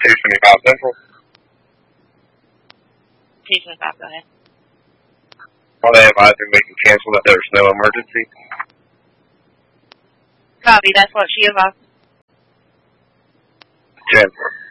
225 Central. 225, go ahead. Are they advising we can cancel if there's no emergency? Copy, that's what she advised. Jennifer.